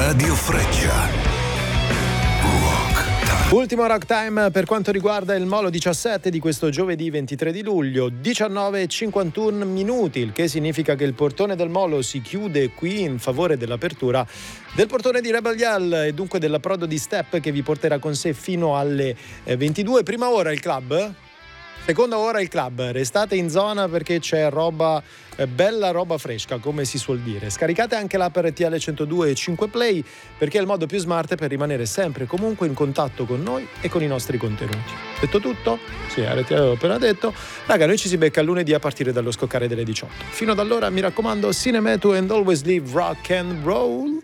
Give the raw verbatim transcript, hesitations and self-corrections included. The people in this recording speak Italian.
Radio Freccia. Ultimo Rock Time per quanto riguarda il Molo diciassette di questo giovedì ventitré di luglio, diciannove e cinquantuno minuti, il che significa che il portone del Molo si chiude qui in favore dell'apertura del portone di Rebel Yell e dunque dell'approdo di Step che vi porterà con sé fino alle ventidue. Prima ora il club, seconda ora il club, restate in zona perché c'è roba, eh, bella roba fresca come si suol dire. Scaricate anche l'app R T L centodue e cinque Play perché è il modo più smart per rimanere sempre e comunque in contatto con noi e con i nostri contenuti. Detto tutto? Sì, R T L l'ho appena detto. Raga, noi ci si becca lunedì a partire dallo scoccare delle diciotto. Fino ad allora mi raccomando, Cinemetu and always live rock and roll.